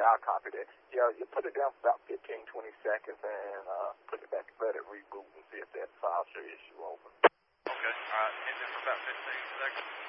I'll copy that. Yeah, you put it down for about 15, 20 seconds and put it back, let it reboot and see if that file share issue opens. Okay, all right, hit it for about 15 seconds.